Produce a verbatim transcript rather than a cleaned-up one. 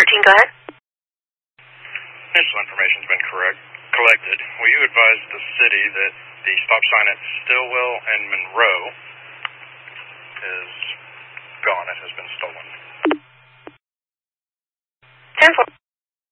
fourteen, go ahead. Initial information's been correct, collected. Will you advise the city that the stop sign at Stillwell and Monroe is gone? It has been stolen. ten four.